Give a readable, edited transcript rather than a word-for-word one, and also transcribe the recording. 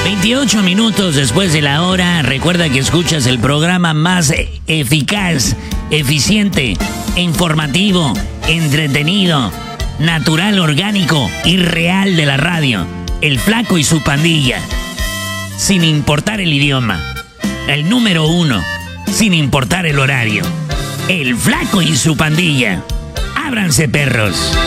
28 minutos después de la hora, recuerda que escuchas el programa más eficaz, eficiente, informativo, entretenido, natural, orgánico y real de la radio. El Flaco y su pandilla. Sin importar el idioma. El número 1, sin importar el horario. El Flaco y su pandilla. Ábranse, perros.